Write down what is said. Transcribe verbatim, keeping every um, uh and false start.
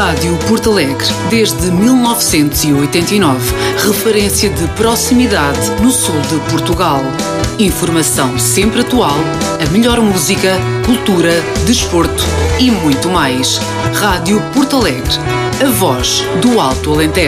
Rádio Porto Alegre, desde mil novecentos e oitenta e nove, referência de proximidade no sul de Portugal. Informação sempre atual, a melhor música, cultura, desporto e muito mais. Rádio Porto Alegre, a voz do Alto Alentejo.